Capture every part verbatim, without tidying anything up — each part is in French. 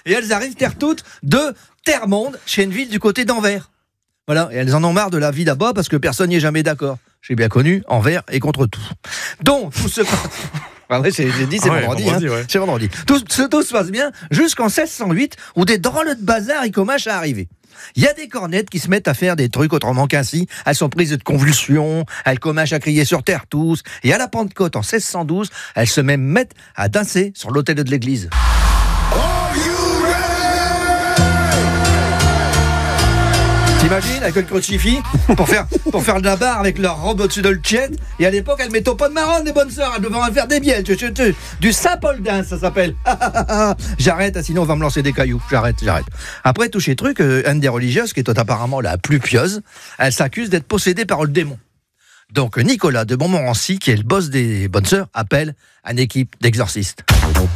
et elles arrivent terre toute de Termonde, chez une ville du côté d'Anvers. Voilà, et elles en ont marre de la vie là-bas parce que personne n'y est jamais d'accord. J'ai bien connu, Anvers et contre tout. Donc, tout se passe... Ah ouais, j'ai, j'ai dit, c'est ah ouais, vendredi. vendredi, hein. ouais. C'est vendredi. Tout, tout, tout se passe bien jusqu'en seize cent huit, où des drôles de bazar, ils commencent à arriver. Il y a des cornettes qui se mettent à faire des trucs autrement qu'ainsi. Elles sont prises de convulsions, elles commencent à crier sur terre tous. Et à la Pentecôte, en seize cent douze, elles se même mettent à danser sur l'autel de l'église. T'imagines, avec le crucifix, pour faire, pour faire de la barre avec leur robe au-dessus de le tchète. Et à l'époque, elles mettaient pas de marron, des bonnes sœurs. Elles devaient en faire des bielles. Du Saint-Paul dance, ça s'appelle. J'arrête, sinon on va me lancer des cailloux. J'arrête, j'arrête. Après, toucher truc, une des religieuses, qui est apparemment la plus pieuse, elle s'accuse d'être possédée par le démon. Donc, Nicolas de Montmorency, qui est le boss des bonnes sœurs, appelle une équipe d'exorcistes.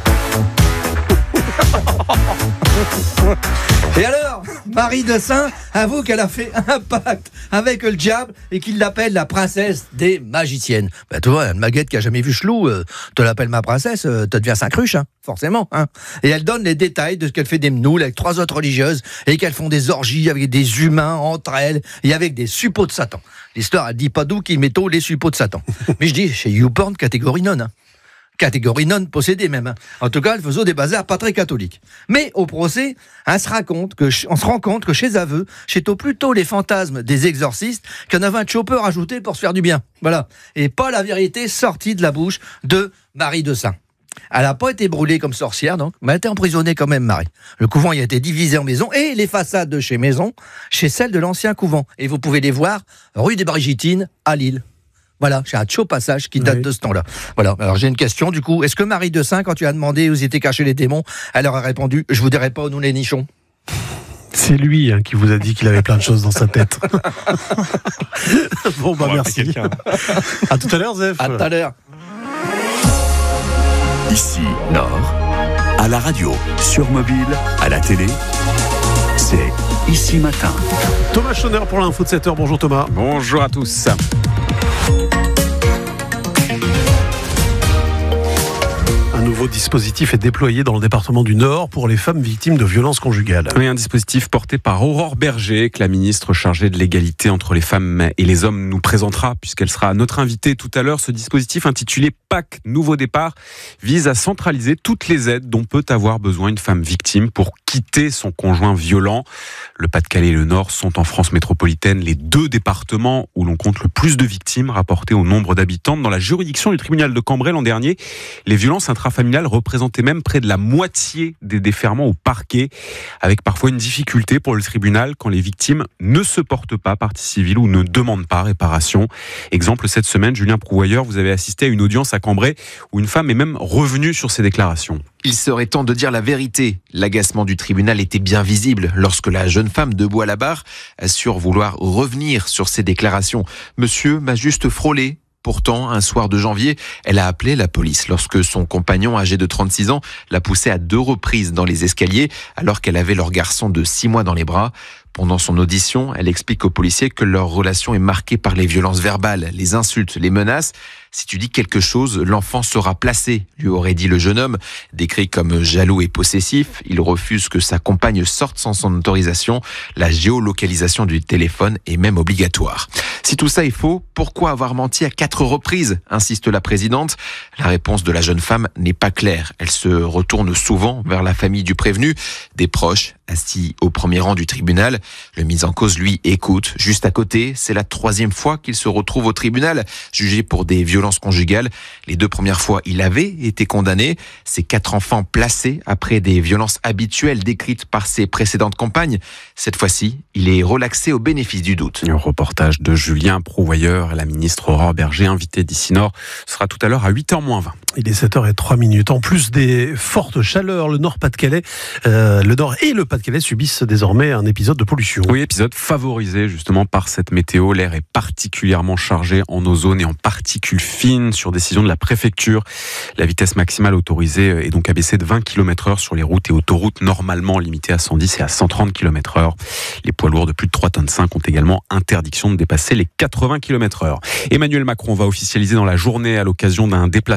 Et alors, Marie de Saint avoue qu'elle a fait un pacte avec le diable et qu'il l'appelle la princesse des magiciennes. Ben, tu vois, une maguette qui a jamais vu Chelou, euh, te l'appelle ma princesse, euh, te deviens Saint-Cruche, hein, forcément. Hein. Et elle donne les détails de ce qu'elle fait des mnoules avec trois autres religieuses et qu'elles font des orgies avec des humains entre elles et avec des suppôts de Satan. L'histoire, elle dit pas d'où qu'ils mettent les suppôts de Satan. Mais je dis, chez YouPorn, catégorie non, hein. Catégorie non possédée même. Hein. En tout cas, elle faisait des bazars pas très catholiques. Mais au procès, on se, raconte que, on se rend compte que chez Aveux, c'était plutôt les fantasmes des exorcistes qu'on avait un chopper rajouté pour se faire du bien. Voilà. Et pas la vérité sortie de la bouche de Marie de Saint. Elle n'a pas été brûlée comme sorcière, donc, mais elle a été emprisonnée quand même, Marie. Le couvent y a été divisé en maisons, et les façades de chez Maison, chez celles de l'ancien couvent. Et vous pouvez les voir, rue des Brigitines, à Lille. Voilà, j'ai un chaud passage qui date oui. de ce temps-là. Voilà, alors j'ai une question du coup. Est-ce que Marie de Saint, quand tu as demandé où étaient cachés les démons, elle leur a répondu « Je vous dirai pas où nous les nichons ». C'est lui hein, qui vous a dit qu'il avait plein de choses dans sa tête. Bon, bah merci. À tout à l'heure, Zef. À tout à l'heure. Ici, Nord, à la radio, sur mobile, à la télé, c'est Ici Matin. Thomas Schoner pour l'info de sept heures. Bonjour Thomas. Bonjour à tous. Un nouveau dispositif est déployé dans le département du Nord pour les femmes victimes de violences conjugales. Oui, un dispositif porté par Aurore Berger, que la ministre chargée de l'égalité entre les femmes et les hommes nous présentera, puisqu'elle sera notre invitée tout à l'heure. Ce dispositif intitulé P A C Nouveau Départ vise à centraliser toutes les aides dont peut avoir besoin une femme victime pour quitter son conjoint violent. Le Pas-de-Calais et le Nord sont en France métropolitaine les deux départements où l'on compte le plus de victimes rapportées au nombre d'habitants. Dans la juridiction du tribunal de Cambrai l'an dernier, les violences intrafamiliales représentaient même près de la moitié des déferrements au parquet, avec parfois une difficulté pour le tribunal quand les victimes ne se portent pas partie civile ou ne demandent pas réparation. Exemple, cette semaine, Julien Prouvoyeur, vous avez assisté à une audience à Cambrai où une femme est même revenue sur ses déclarations. Il serait temps de dire la vérité. L'agacement du tribunal était bien visible lorsque la jeune femme debout à la barre assure vouloir revenir sur ses déclarations. Monsieur m'a juste frôlé. Pourtant, un soir de janvier, elle a appelé la police lorsque son compagnon, âgé de trente-six ans, l'a poussée à deux reprises dans les escaliers alors qu'elle avait leur garçon de six mois dans les bras. Pendant son audition, elle explique aux policiers que leur relation est marquée par les violences verbales, les insultes, les menaces. Si tu dis quelque chose, l'enfant sera placé, lui aurait dit le jeune homme. Décrit comme jaloux et possessif, il refuse que sa compagne sorte sans son autorisation. La géolocalisation du téléphone est même obligatoire. Si tout ça est faux, pourquoi avoir menti à quatre reprises, insiste la présidente. La réponse de la jeune femme n'est pas claire. Elle se retourne souvent vers la famille du prévenu, des proches assis au premier rang du tribunal. Le mis en cause, lui, écoute. Juste à côté, c'est la troisième fois qu'il se retrouve au tribunal, jugé pour des violences conjugales. Les deux premières fois, il avait été condamné. Ses quatre enfants placés après des violences habituelles décrites par ses précédentes compagnes. Cette fois-ci, il est relaxé au bénéfice du doute. Un reportage de Julien Prouvoyeur, la ministre Aurore Berger, invitée d'ici Nord, sera tout à l'heure à huit heures moins vingt. Il est sept heures zéro trois minutes. En plus des fortes chaleurs, le Nord-Pas-de-Calais, euh, le Nord et le Pas-de-Calais subissent désormais un épisode de pollution. Oui, épisode favorisé justement par cette météo. L'air est particulièrement chargé en ozone et en particules fines sur décision de la préfecture. La vitesse maximale autorisée est donc abaissée de vingt kilomètres heure sur les routes et autoroutes normalement limitées à cent dix et à cent trente kilomètres heure. Les poids lourds de plus de trois tonnes cinq ont également interdiction de dépasser les quatre-vingts kilomètres heure. Emmanuel Macron va officialiser dans la journée à l'occasion d'un déplacement dans le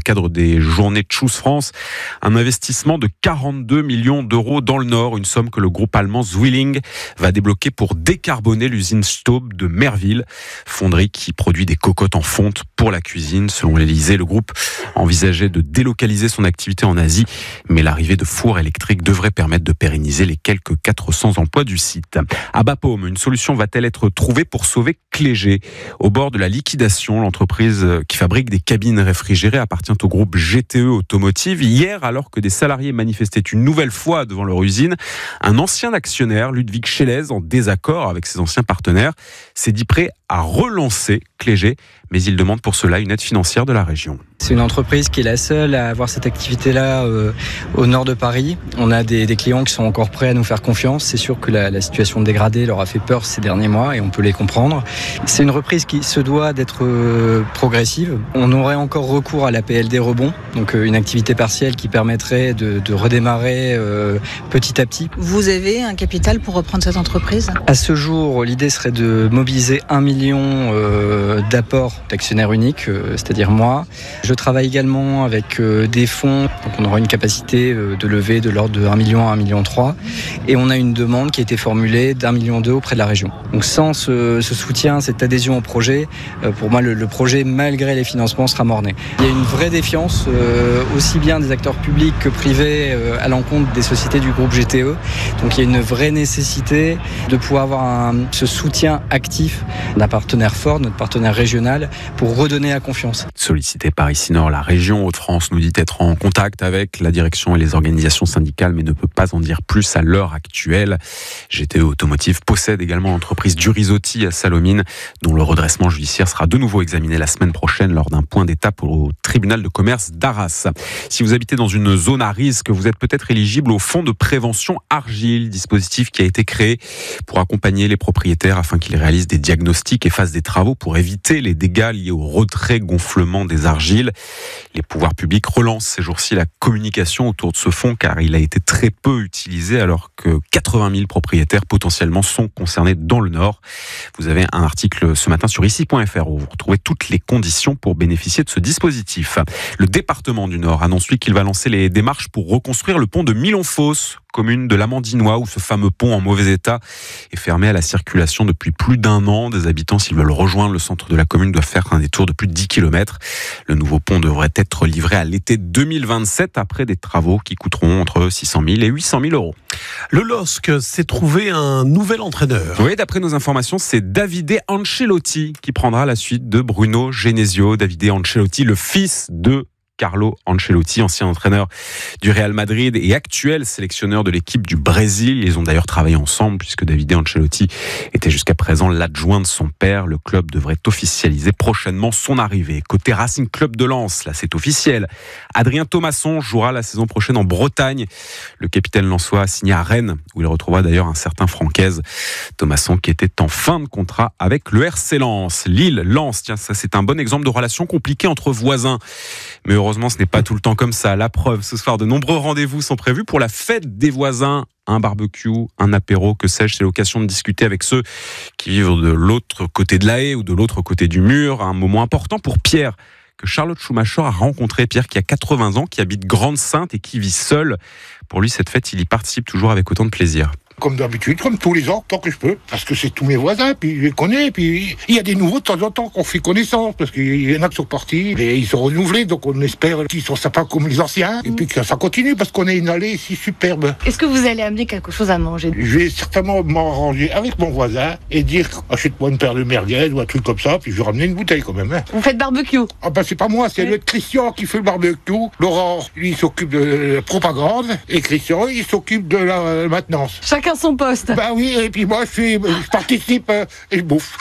cadre des journées Choose France, un investissement de quarante-deux millions d'euros dans le Nord, une somme que le groupe allemand Zwilling va débloquer pour décarboner l'usine Staub de Merville, fonderie qui produit des cocottes en fonte pour la cuisine. Selon l'Élysée, le groupe envisageait de délocaliser son activité en Asie, mais l'arrivée de fours électriques devrait permettre de pérenniser les quelques quatre cents emplois du site. À Bapaume, une solution va-t-elle être trouvée pour sauver Clégé ? Au bord de la liquidation, l'entreprise qui fabrique des cabines réfrigérées appartient au groupe G T E Automotive. Hier, alors que des salariés manifestaient une nouvelle fois devant leur usine, un ancien actionnaire, Ludwig Schellez, en désaccord avec ses anciens partenaires, s'est dit prêt à relancer Clégé, mais il demande pour cela une aide financière de la région. C'est une entreprise qui est la seule à avoir cette activité-là euh, au nord de Paris. On a des, des clients qui sont encore prêts à nous faire confiance. C'est sûr que la, la situation dégradée leur a fait peur ces derniers mois et on peut les comprendre. C'est une reprise qui se doit d'être euh, progressive. On aurait encore recours à l'A P L D rebond, donc euh, une activité partielle qui permettrait de, de redémarrer euh, petit à petit. Vous avez un capital pour reprendre cette entreprise ? À ce jour, l'idée serait de mobiliser un million euh, d'apports d'actionnaires uniques, euh, c'est-à-dire moi. Je travaille également avec euh, des fonds, donc on aura une capacité euh, de lever de l'ordre de un million à un million trois, et on a une demande qui a été formulée d'un million deux auprès de la région. Donc sans ce, ce soutien, cette adhésion au projet, euh, pour moi le, le projet, malgré les financements, sera mort-né. Il y a une vraie défiance, euh, aussi bien des acteurs publics que privés, euh, à l'encontre des sociétés du groupe G T E. Donc il y a une vraie nécessité de pouvoir avoir un, ce soutien actif d'un partenaire fort, notre partenaire régional, pour redonner la confiance. Sollicité par ici Nord, la région Hauts-de-France nous dit être en contact avec la direction et les organisations syndicales, mais ne peut pas en dire plus à l'heure actuelle. G T E Automotive possède également l'entreprise Durizotti à Salomine, dont le redressement judiciaire sera de nouveau examiné la semaine prochaine lors d'un point d'étape au tribunal de commerce d'Arras. Si vous habitez dans une zone à risque, vous êtes peut-être éligible au fonds de prévention Argile, dispositif qui a été créé pour accompagner les propriétaires afin qu'ils réalisent des diagnostics et fassent des travaux pour éviter les dégâts liés au retrait-gonflement des argiles. Les pouvoirs publics relancent ces jours-ci la communication autour de ce fonds car il a été très peu utilisé alors que quatre-vingt mille propriétaires potentiellement sont concernés dans le Nord. Vous avez un article ce matin sur ici point f r où vous retrouvez toutes les conditions pour bénéficier de ce dispositif. Le département du Nord annonce lui qu'il va lancer les démarches pour reconstruire le pont de Milonfosse, commune de l'Amandinois, où ce fameux pont en mauvais état est fermé à la circulation depuis plus d'un an. Des habitants, s'ils veulent rejoindre le centre de la commune, doivent faire un détour de plus de dix kilomètres. Le nouveau pont devrait être livré à l'été deux mille vingt-sept après des travaux qui coûteront entre six cent mille et huit cent mille euros. Le L O S C s'est trouvé un nouvel entraîneur. Oui, d'après nos informations, c'est Davide Ancelotti qui prendra la suite de Bruno Genesio. Davide Ancelotti, le fils de Carlo Ancelotti, ancien entraîneur du Real Madrid et actuel sélectionneur de l'équipe du Brésil. Ils ont d'ailleurs travaillé ensemble puisque Davide Ancelotti était jusqu'à présent l'adjoint de son père. Le club devrait officialiser prochainement son arrivée. Côté Racing Club de Lens, là c'est officiel. Adrien Thomasson jouera la saison prochaine en Bretagne. Le capitaine lensois a signé à Rennes où il retrouvera d'ailleurs un certain Francaise. Thomasson qui était en fin de contrat avec le R C Lens. Lille, Lens, tiens ça c'est un bon exemple de relation compliquée entre voisins. Mais heureusement, ce n'est pas tout le temps comme ça. La preuve, ce soir, de nombreux rendez-vous sont prévus pour la fête des voisins. Un barbecue, un apéro, que sais-je, c'est l'occasion de discuter avec ceux qui vivent de l'autre côté de la haie ou de l'autre côté du mur. Un moment important pour Pierre, que Charlotte Schumacher a rencontré. Pierre qui a quatre-vingts ans, qui habite Grande-Sainte et qui vit seul. Pour lui, cette fête, il y participe toujours avec autant de plaisir. Comme d'habitude, comme tous les ans, tant que je peux. Parce que c'est tous mes voisins, puis je les connais, puis il y a des nouveaux de temps en temps qu'on fait connaissance, parce qu'il y en a qui sont partis, et ils sont renouvelés, donc on espère qu'ils sont sympas comme les anciens, et puis que ça continue, parce qu'on a une allée si superbe. Est-ce que vous allez amener quelque chose à manger ? Je vais certainement m'arranger avec mon voisin, et dire, achète-moi une paire de merguez, ou un truc comme ça, puis je vais ramener une bouteille quand même. Hein. Vous faites barbecue ? Ah ben c'est pas moi, c'est oui. Le Christian qui fait le barbecue. Laurent, lui, il s'occupe de la propagande, et Christian, il s'occupe de la maintenance. Chacun son poste. Bah oui, et puis moi je, suis, je participe euh, et je bouffe.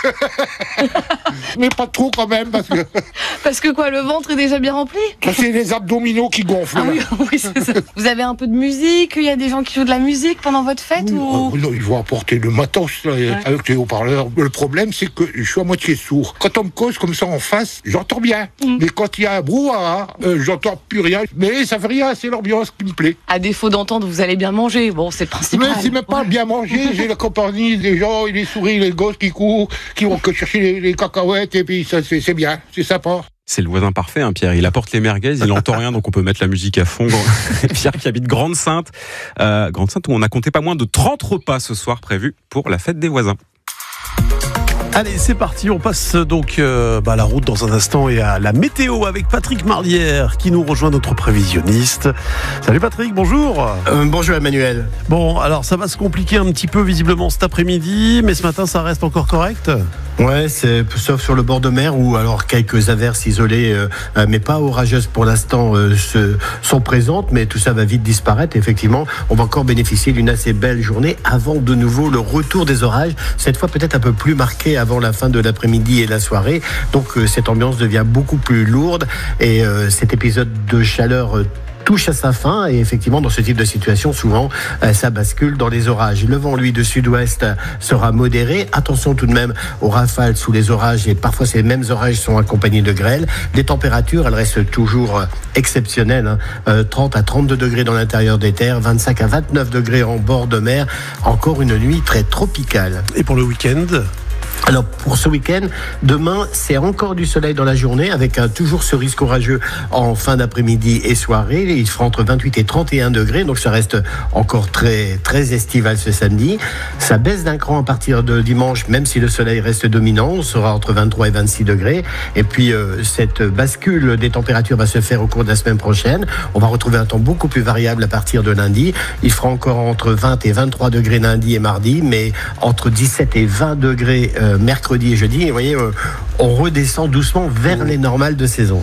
Mais pas trop quand même, parce que... Parce que quoi, le ventre est déjà bien rempli ? C'est les abdominaux qui gonflent. Ah oui, oui, c'est ça. Vous avez un peu de musique ? Il y a des gens qui jouent de la musique pendant votre fête oui, ou... euh, Non, ils vont apporter le matos là, ouais. Avec les haut-parleurs. Le problème, c'est que je suis à moitié sourd. Quand on me cause comme ça en face, j'entends bien. Mm. Mais quand il y a un brouhaha, euh, j'entends plus rien. Mais ça fait rien, c'est l'ambiance qui me plaît. À défaut d'entendre, vous allez bien manger. Bon, c'est le principal. Mais c'est même pas ouais. Bien manger. J'ai la compagnie des gens, les souris, les gosses qui courent, qui vont chercher les, les cacahuètes, et puis ça, c'est, c'est bien, c'est sympa. C'est le voisin parfait, hein, Pierre. Il apporte les merguez, il n'entend rien, donc on peut mettre la musique à fond. Pierre qui habite Grande-Sainte, euh, Grande-Sainte où on a compté pas moins de trente repas ce soir prévus pour la fête des voisins. Allez, c'est parti, on passe donc euh, bah, la route dans un instant et à la météo avec Patrick Marlière qui nous rejoint, notre prévisionniste. Salut Patrick, bonjour. Euh, bonjour Emmanuel. Bon, alors ça va se compliquer un petit peu visiblement cet après-midi, mais ce matin ça reste encore correct ? Ouais, c'est sauf sur le bord de mer où alors quelques averses isolées, euh, mais pas orageuses pour l'instant, euh, se, sont présentes, mais tout ça va vite disparaître. Effectivement, on va encore bénéficier d'une assez belle journée avant de nouveau le retour des orages, cette fois peut-être un peu plus marqué avant la fin de l'après-midi et la soirée. Donc euh, cette ambiance devient beaucoup plus lourde et euh, cet épisode de chaleur euh, touche à sa fin et effectivement dans ce type de situation souvent euh, ça bascule dans les orages. Le vent lui de sud-ouest sera modéré, attention tout de même aux rafales sous les orages et parfois ces mêmes orages sont accompagnés de grêle. Les températures elles restent toujours exceptionnelles, hein. euh, trente à trente-deux degrés dans l'intérieur des terres, vingt-cinq à vingt-neuf degrés en bord de mer, encore une nuit très tropicale. Et pour le week-end ? Alors pour ce week-end, demain c'est encore du soleil dans la journée avec un, toujours ce risque orageux en fin d'après-midi et soirée. Il fera entre vingt-huit et trente et un degrés, donc ça reste encore très très estival ce samedi. Ça baisse d'un cran à partir de dimanche, même si le soleil reste dominant, on sera entre vingt-trois et vingt-six degrés. Et puis euh, cette bascule des températures va se faire au cours de la semaine prochaine. On va retrouver un temps beaucoup plus variable à partir de lundi. Il fera encore entre vingt et vingt-trois degrés lundi et mardi, mais entre dix-sept et vingt degrés euh, mercredi et jeudi, et vous voyez, euh, on redescend doucement vers les normales de saison.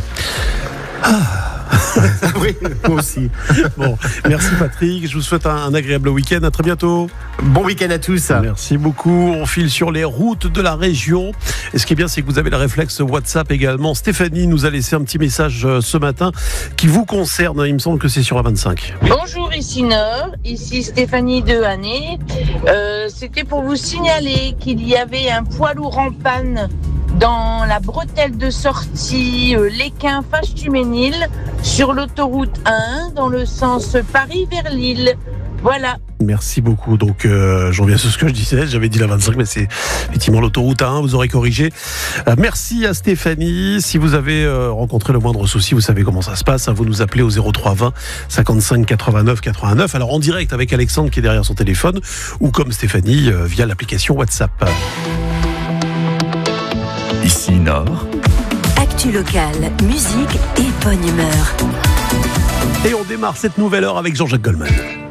Ah. Oui, moi aussi. Bon, merci Patrick, je vous souhaite un, un agréable week-end, à très bientôt. Bon week-end à tous. Merci beaucoup, on file sur les routes de la région. Et ce qui est bien, c'est que vous avez le réflexe WhatsApp également. Stéphanie nous a laissé un petit message ce matin qui vous concerne, il me semble que c'est sur la vingt-cinq. Bonjour, ici Nord, ici Stéphanie de Hannay. Euh, c'était pour vous signaler qu'il y avait un poids lourd en panne dans la bretelle de sortie euh, Léquin-Fache-Tuménil sur l'autoroute un dans le sens Paris vers Lille. Voilà. Merci beaucoup. Donc, euh, j'en reviens sur ce que je disais. J'avais dit la vingt-cinq, mais c'est effectivement l'autoroute un. Vous aurez corrigé. Euh, merci à Stéphanie. Si vous avez euh, rencontré le moindre souci, vous savez comment ça se passe. Hein, vous nous appelez au zéro trois vingt cinquante-cinq quatre-vingt-neuf quatre-vingt-neuf. Alors, en direct avec Alexandre qui est derrière son téléphone ou comme Stéphanie euh, via l'application WhatsApp. Ici Nord. Actu locale, musique et bonne humeur. Et on démarre cette nouvelle heure avec Jean-Jacques Goldman.